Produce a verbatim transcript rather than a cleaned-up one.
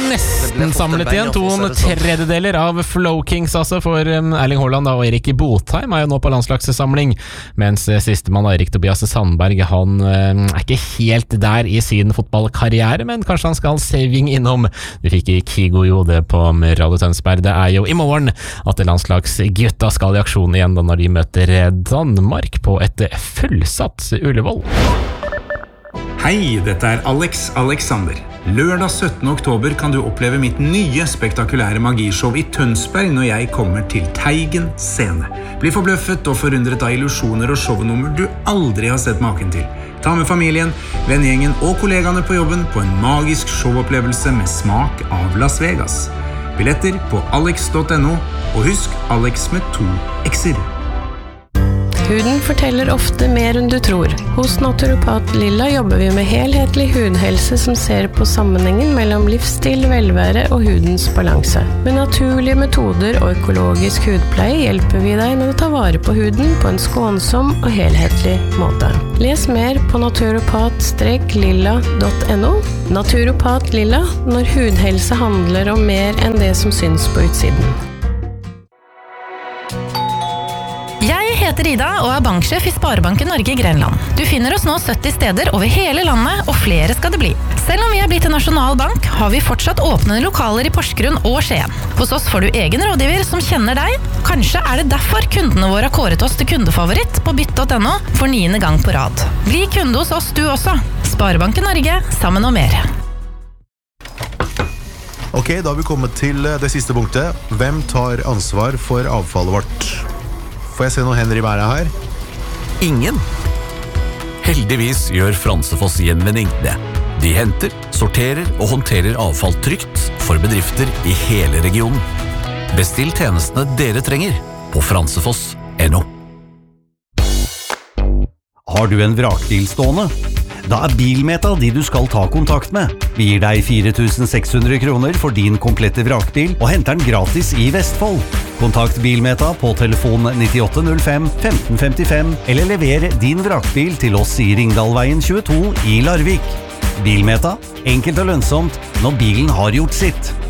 nesten samlet igjen. To tredjedeler av Flow Kings altså for Erling Haaland da, og Erik Botheim er jo nå på landslagssamling, mens sistemann Erik Tobias Sandberg, han er ikke helt der i sin fotballkarriere, men kanskje han skal sving innom. Vi fikk i Kigo jo det på Radio Tønsberg. Det er jo i morgen at landslagsgutta skal i aksjon igjen da når de møter Danmark på et fullsatt Ullevål. Hei, dette er Alex Alexander. Lørdag syttende oktober kan du oppleve mitt nye spektakulære magishow i Tønsberg når jeg kommer til Teigen scene. Bli forbløffet og forundret av illusjoner og shownummer du aldri har sett maken til. Ta med familien, vennegjengen og kollegaene på jobben på en magisk showopplevelse med smak av Las Vegas. Billetter på alex punktum no, og husk Alex med to x-er. Huden forteller ofte mer enn du tror. Hos Naturopat Lilla jobber vi med helhetlig hudhelse som ser på sammenhengen mellom livsstil, velvære og hudens balanse. Med naturlige metoder og økologisk hudpleie hjelper vi deg med å ta vare på huden på en skånsom og helhetlig måte. Les mer på naturopat lilla punktum no. Naturopat Lilla, når hudhelse handler om mer enn det som syns på utsiden. Jeg heter Ida og er banksjef i Sparebanken Norge i Grenland. Du finner oss nå sytti steder over hele landet, og flere skal det bli. Selv om vi er blitt en nasjonal bank, har vi fortsatt åpne lokaler i Porsgrunn og Skien. Hos oss får du egen rådgiver som kjenner deg. Kanskje er det derfor kundene våre har kåret oss til kundefavoritt på bytt punktum no for niende gang på rad. Bli kunde hos oss du også. Sparebanken Norge, sammen og mer. Ok, da har vi kommet til det siste punktet. Hvem tar ansvar for avfallet vårt? Får jeg se noen hender i været her? Ingen. Heldigvis gjør Fransefoss Gjenvinning det. De henter, sorterer og håndterer avfall trygt for bedrifter i hele regionen. Bestill tjenestene dere trenger på fransefoss punktum no. Har du en vrakbil stående? Da er Bilmeta de du skal ta kontakt med. Vi gir deg fire tusen seks hundre kroner for din komplette vrakbil og henter den gratis i Vestfold. Kontakt Bilmeta på telefon nittiåtte null fem femten femtifem eller lever din vrakbil til oss i Ringdalveien tjueto i Larvik. Bilmeta, enkelt og lønnsomt når bilen har gjort sitt.